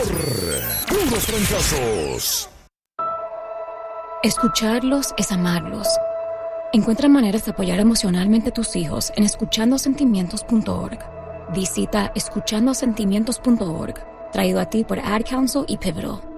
Puros Trancazos. Escucharlos es amarlos. Encuentra maneras de apoyar emocionalmente a tus hijos en escuchandosentimientos.org. Visita escuchandosentimientos.org, traído a ti por Ad Council y Pivotal.